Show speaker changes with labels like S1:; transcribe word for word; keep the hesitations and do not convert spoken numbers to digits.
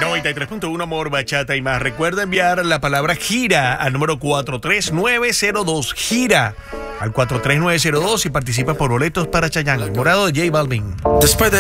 S1: noventa y tres punto uno Amor, Bachata y más. Recuerda enviar la palabra gira al número cuatro tres nueve cero dos. Gira al cuatro tres nueve cero dos y participa por boletos para Chayanne, el morado de J Balvin.
S2: Después de